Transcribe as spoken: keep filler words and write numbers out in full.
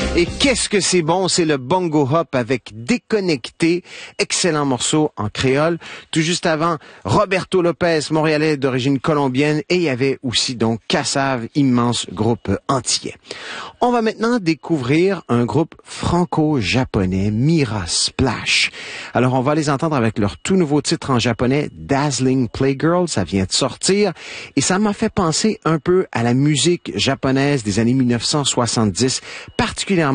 Et qu'est-ce que c'est bon, c'est le Bongo Hop avec Déconnecté, excellent morceau en créole. Tout juste avant, Roberto Lopez, montréalais d'origine colombienne, et il y avait aussi donc Kassav, immense groupe antillais. On va maintenant découvrir un groupe franco-japonais, Mira Splash. Alors on va les entendre avec leur tout nouveau titre en japonais, Dazzling Playgirl, ça vient de sortir, et ça m'a fait penser un peu à la musique japonaise des années mille neuf cent soixante-dix, particulièrement